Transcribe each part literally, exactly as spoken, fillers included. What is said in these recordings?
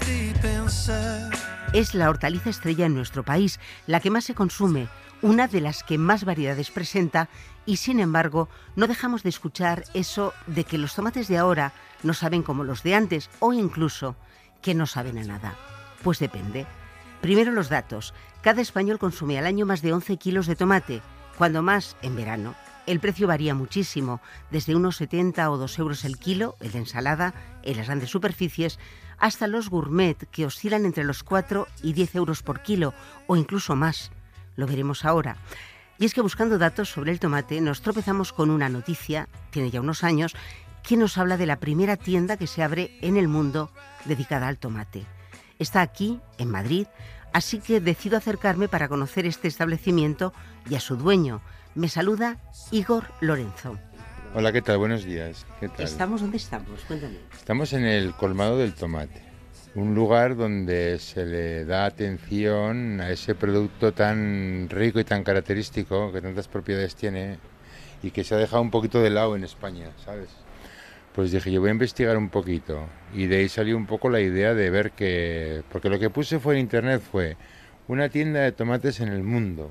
Es la hortaliza estrella en nuestro país, la que más se consume, una de las que más variedades presenta y, sin embargo, no dejamos de escuchar eso de que los tomates de ahora no saben como los de antes o incluso que no saben a nada. Pues depende. Primero los datos. Cada español consume al año más de once kilos de tomate, cuando más en verano. El precio varía muchísimo, desde unos setenta o dos euros el kilo, el de ensalada, en las grandes superficies, hasta los gourmet, que oscilan entre los cuatro y diez euros por kilo, o incluso más. Lo veremos ahora. Y es que buscando datos sobre el tomate nos tropezamos con una noticia, tiene ya unos años, que nos habla de la primera tienda que se abre en el mundo dedicada al tomate. Está aquí, en Madrid, así que decido acercarme para conocer este establecimiento y a su dueño. Me saluda Igor Lorenzo. Hola, ¿qué tal? Buenos días. ¿Qué tal? ¿Estamos dónde estamos? Cuéntame. Estamos en el Colmado del Tomate, un lugar donde se le da atención a ese producto tan rico y tan característico, que tantas propiedades tiene y que se ha dejado un poquito de lado en España, ¿sabes? Pues dije, yo voy a investigar un poquito y de ahí salió un poco la idea de ver que... Porque lo que puse fue en internet fue una tienda de tomates en el mundo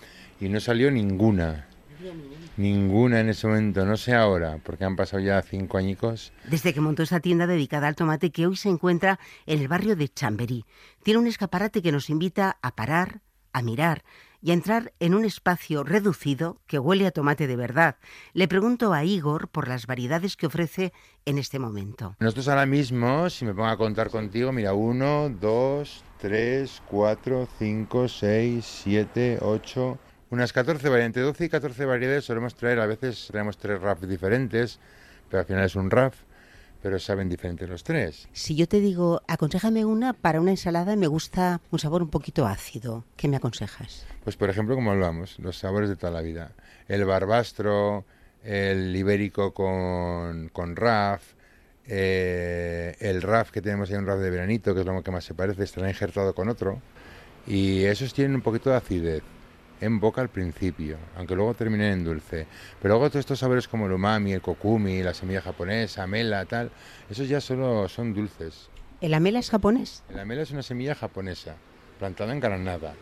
y no salió ninguna. Ninguna en ese momento, no sé ahora, porque han pasado ya cinco añicos. Desde que montó esta tienda dedicada al tomate que hoy se encuentra en el barrio de Chamberí. Tiene un escaparate que nos invita a parar, a mirar y a entrar en un espacio reducido que huele a tomate de verdad. Le pregunto a Igor por las variedades que ofrece en este momento. Nosotros ahora mismo, si me pongo a contar contigo, mira, uno, dos, tres, cuatro, cinco, seis, siete, ocho... Unas catorce variedades, entre doce y catorce variedades solemos traer, a veces traemos tres rafs diferentes, pero al final es un raf, pero saben diferentes los tres. Si yo te digo, aconséjame una para una ensalada, me gusta un sabor un poquito ácido, ¿qué me aconsejas? Pues por ejemplo, como hablamos, los sabores de toda la vida. El barbastro, el ibérico con, con raf, eh, el raf que tenemos ahí, un raf de veranito, que es lo que más se parece, estará injertado con otro, y esos tienen un poquito de acidez en boca al principio, aunque luego terminen en dulce. Pero luego todos estos sabores como el umami, el kokumi, la semilla japonesa, amela, tal, esos ya solo son dulces. ¿El amela es japonés? El amela es una semilla japonesa, plantada en Granada.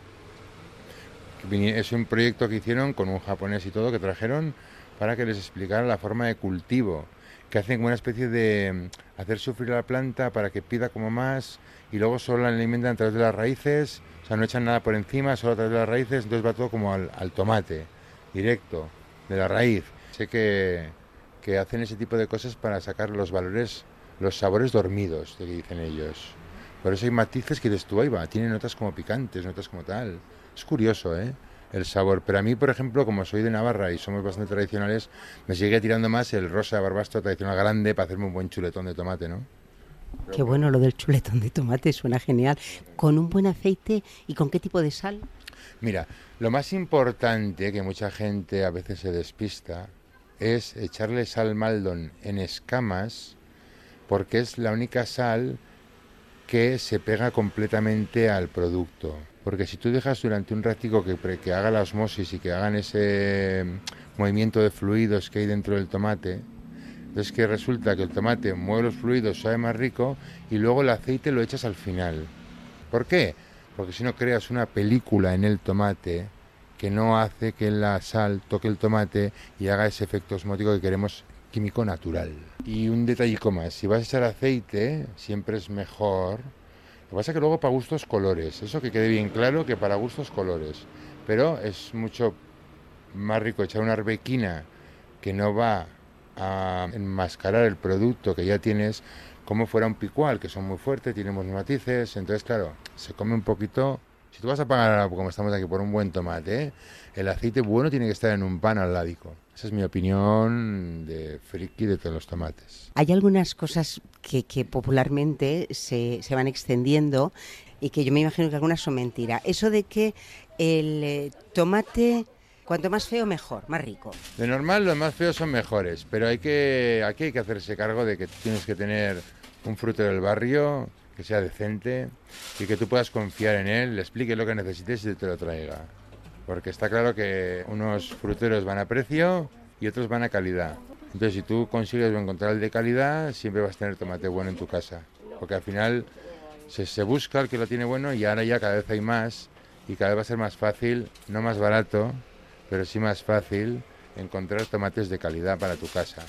Es un proyecto que hicieron con un japonés y todo, que trajeron para que les explicara la forma de cultivo, que hacen como una especie de hacer sufrir a la planta para que pida como más, y luego solo la alimentan a través de las raíces. O sea, no echan nada por encima, solo a través de las raíces, entonces va todo como al, al tomate, directo, de la raíz. Sé que, que hacen ese tipo de cosas para sacar los valores, los sabores dormidos, que dicen ellos. Por eso hay matices que dices tú, ahí va, tienen notas como picantes, notas como tal. Es curioso, ¿eh?, el sabor. Pero a mí, por ejemplo, como soy de Navarra y somos bastante tradicionales, me sigue tirando más el rosa barbastro tradicional grande para hacerme un buen chuletón de tomate, ¿no? Qué bueno lo del chuletón de tomate, suena genial. ¿Con un buen aceite y con qué tipo de sal? Mira, lo más importante, que mucha gente a veces se despista, es echarle sal Maldon en escamas, porque es la única sal que se pega completamente al producto. Porque si tú dejas durante un ratico que, que haga la osmosis y que hagan ese movimiento de fluidos que hay dentro del tomate, entonces que resulta que el tomate mueve los fluidos, sabe más rico, y luego el aceite lo echas al final. ¿Por qué? Porque si no creas una película en el tomate que no hace que la sal toque el tomate y haga ese efecto osmótico que queremos, químico natural. Y un detallico más, si vas a echar aceite, siempre es mejor. Lo que pasa es que luego para gustos colores, eso que quede bien claro, que para gustos colores. Pero es mucho más rico echar una arbequina que no va a enmascarar el producto que ya tienes, como fuera un picual, que son muy fuertes, tienen muchos matices, entonces claro, se come un poquito. Si tú vas a pagar, como estamos aquí, por un buen tomate, ¿eh?, el aceite bueno tiene que estar en un pan al ládico. Esa es mi opinión de friki de todos los tomates. Hay algunas cosas que, que popularmente se, se van extendiendo y que yo me imagino que algunas son mentira. Eso de que el eh, tomate, cuanto más feo mejor, más rico. De normal los más feos son mejores, pero hay que aquí hay que hacerse cargo de que tienes que tener un fruto del barrio que sea decente y que tú puedas confiar en él, le explique lo que necesites y te lo traiga. Porque está claro que unos fruteros van a precio y otros van a calidad. Entonces, si tú consigues encontrar el de calidad, siempre vas a tener tomate bueno en tu casa. Porque al final Se, se busca el que lo tiene bueno y ahora ya cada vez hay más y cada vez va a ser más fácil, no más barato, pero sí más fácil encontrar tomates de calidad para tu casa.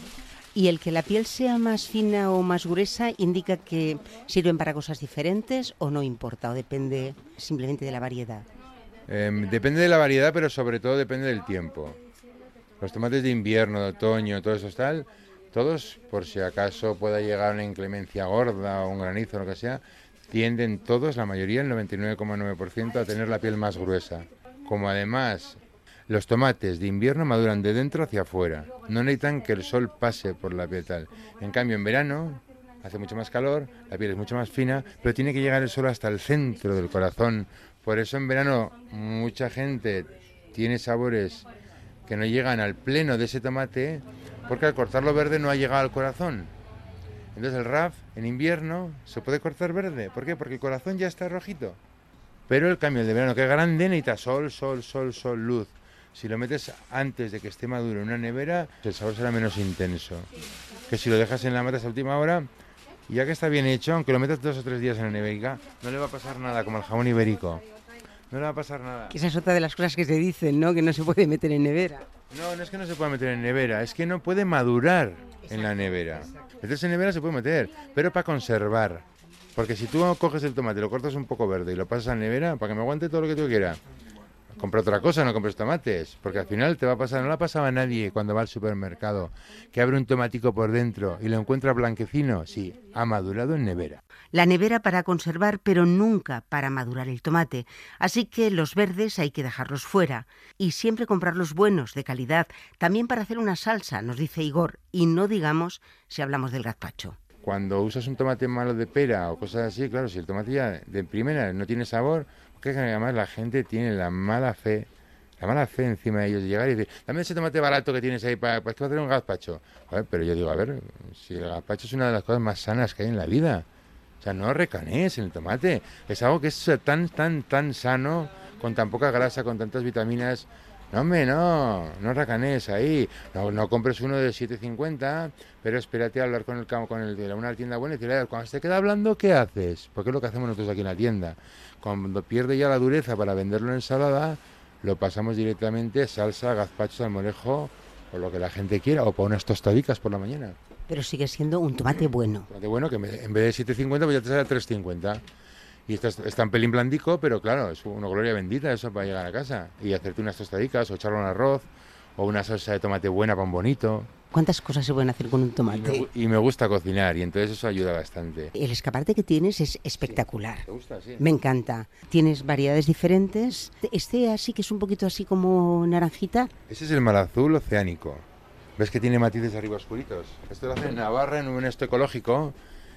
¿Y el que la piel sea más fina o más gruesa indica que sirven para cosas diferentes o no importa o depende simplemente de la variedad? Eh, depende de la variedad, pero sobre todo depende del tiempo. Los tomates de invierno, de otoño, todo eso tal, todos, por si acaso pueda llegar una inclemencia gorda o un granizo o lo que sea, tienden todos, la mayoría, el noventa y nueve coma nueve por ciento, a tener la piel más gruesa. Como además los tomates de invierno maduran de dentro hacia afuera, no necesitan que el sol pase por la piel tal. En cambio, en verano hace mucho más calor, la piel es mucho más fina, pero tiene que llegar el sol hasta el centro del corazón. Por eso en verano mucha gente tiene sabores que no llegan al pleno de ese tomate, porque al cortarlo verde no ha llegado al corazón. Entonces el R A F en invierno se puede cortar verde. ¿Por qué? Porque el corazón ya está rojito. Pero el cambio, el de verano, que es grande, necesita sol, sol, sol, sol, luz. Si lo metes antes de que esté maduro en una nevera, el sabor será menos intenso. Que si lo dejas en la mata a última hora, ya que está bien hecho, aunque lo metas dos o tres días en la nevera, no le va a pasar nada, como el jamón ibérico. No le va a pasar nada. Esa es otra de las cosas que se dicen, ¿no? Que no se puede meter en nevera. No, no es que no se pueda meter en nevera, es que no puede madurar en la nevera. Meterse en nevera se puede meter, pero para conservar. Porque si tú coges el tomate, lo cortas un poco verde y lo pasas a la nevera, para que me aguante todo lo que tú quieras, compra otra cosa, no compres tomates, porque al final te va a pasar, no le ha pasado a nadie cuando va al supermercado, que abre un tomatico por dentro y lo encuentra blanquecino. Sí, ha madurado en nevera. La nevera para conservar, pero nunca para madurar el tomate. Así que los verdes hay que dejarlos fuera. Y siempre comprar los buenos, de calidad, también para hacer una salsa, nos dice Igor, y no digamos si hablamos del gazpacho. Cuando usas un tomate malo de pera o cosas así, claro, si el tomate ya de primera no tiene sabor, porque además la gente tiene la mala fe, la mala fe encima de ellos de llegar y decir, dame ese tomate barato que tienes ahí para, para hacer un gazpacho. A ver, pero yo digo, a ver, si el gazpacho es una de las cosas más sanas que hay en la vida. O sea, no recanees en el tomate. Es algo que es tan, tan, tan sano, con tan poca grasa, con tantas vitaminas. No, hombre, no, no recanees ahí. No, no compres uno de siete cincuenta, pero espérate a hablar con el con el de una tienda buena y decirle, cuando se queda hablando, ¿qué haces? Porque es lo que hacemos nosotros aquí en la tienda. Cuando pierde ya la dureza para venderlo en ensalada, lo pasamos directamente a salsa, gazpacho, salmorejo, o lo que la gente quiera, o para unas tostadicas por la mañana. Pero sigue siendo un tomate bueno. Tomate bueno, que en vez de siete cincuenta, pues ya te sale a tres cincuenta. Y está, está un pelín blandico, pero claro, es una gloria bendita eso para llegar a casa. Y hacerte unas tostadicas, o echarle un arroz, o una salsa de tomate buena para un bonito. ¿Cuántas cosas se pueden hacer con un tomate? Y me, y me gusta cocinar, y entonces eso ayuda bastante. El escaparate que tienes es espectacular. Sí, ¿te gusta? Sí. Me encanta. Tienes variedades diferentes. Este así, que es un poquito así como naranjita. Ese es el malazul oceánico. ¿Ves que tiene matices arriba oscuritos? Esto lo hacen en Navarra, en un esto ecológico,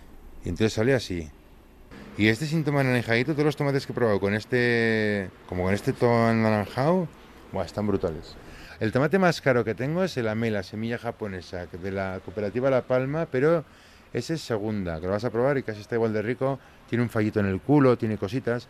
y entonces sale así. Y este síntoma anaranjadito, todos los tomates que he probado con este, como con este tono anaranjado, buah, están brutales. El tomate más caro que tengo es el Amela, semilla japonesa, de la cooperativa La Palma, pero ese es segunda, que lo vas a probar y casi está igual de rico. Tiene un fallito en el culo, tiene cositas,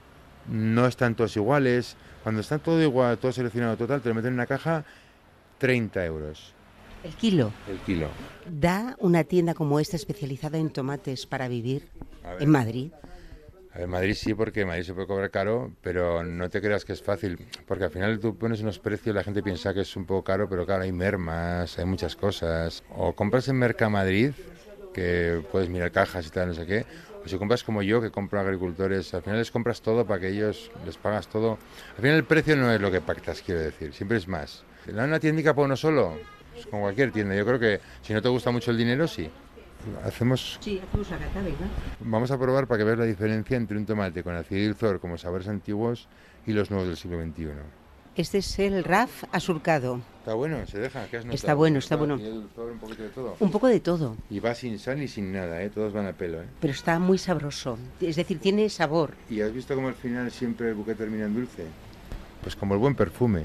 no están todos iguales. Cuando está todo igual, todo seleccionado total, te lo meten en una caja, treinta euros. ¿El kilo? El kilo. ¿Da una tienda como esta especializada en tomates para vivir en Madrid? A ver, Madrid sí, porque Madrid se puede cobrar caro, pero no te creas que es fácil, porque al final tú pones unos precios y la gente piensa que es un poco caro, pero claro, hay mermas, hay muchas cosas. O compras en Mercamadrid, que puedes mirar cajas y tal, no sé qué, o si compras como yo, que compro agricultores, al final les compras todo para que ellos les pagas todo. Al final el precio no es lo que pactas, quiero decir, siempre es más. ¿La una tiendica para uno solo? Pues como cualquier tienda, yo creo que si no te gusta mucho el dinero, sí. Hacemos... Sí, hacemos la cata, ¿verdad? Vamos a probar para que veas la diferencia entre un tomate con acidez y dulzor como sabores antiguos y los nuevos del siglo veintiuno. Este es el R A F asurcado. Está bueno, se deja. ¿Qué has notado? Está bueno, está bueno. Tiene dulzor, un poquito de todo. Un poco de todo. Y va sin sal ni sin nada, ¿eh? Todos van a pelo, ¿eh? Pero está muy sabroso. Es decir, tiene sabor. ¿Y has visto cómo al final siempre el buque termina en dulce? Pues como el buen perfume,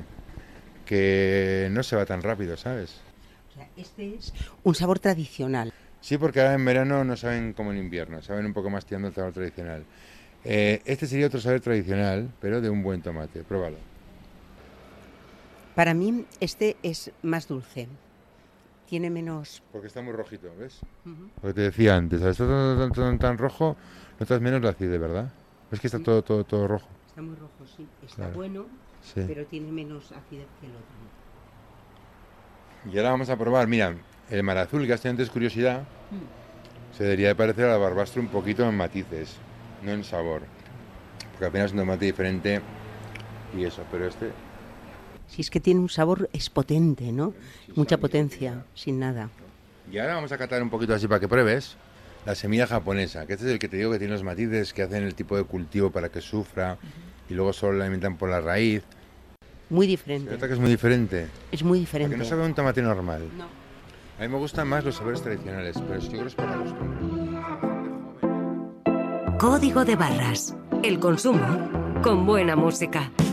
que no se va tan rápido, ¿sabes? Este es un sabor tradicional. Sí, porque ahora en verano no saben como en invierno, saben un poco más tirando el sabor tradicional. Eh, este sería otro sabor tradicional, pero de un buen tomate. Pruébalo. Para mí este es más dulce. tiene menos... Porque está muy rojito, ¿ves? Uh-huh. Lo que te decía antes, al estar tan, tan, tan, tan rojo, notas menos la acidez, ¿verdad? ¿Ves que está Sí. todo, todo, todo rojo? Está muy rojo, sí. Está Claro. bueno, Sí. pero tiene menos acidez que el otro. Y ahora vamos a probar, mira, el mar azul, que has tenido antes curiosidad, Mm. se debería de parecer a la barbastro un poquito en matices, no en sabor. Porque apenas es un tomate diferente y eso, pero este... Si es que tiene un sabor, es potente, ¿no? Sí, Mucha sabe, potencia, ya. sin nada. Y ahora vamos a catar un poquito así para que pruebes la semilla japonesa, que este es el que te digo que tiene los matices, que hacen el tipo de cultivo para que sufra y luego solo la alimentan por la raíz. Muy Se diferente. nota que es muy diferente, Es muy porque diferente. no sabe a un tomate normal. No. A mí me gustan más los sabores tradicionales, pero yo creo que es por la costumbre. Código de Barras. El consumo con buena música.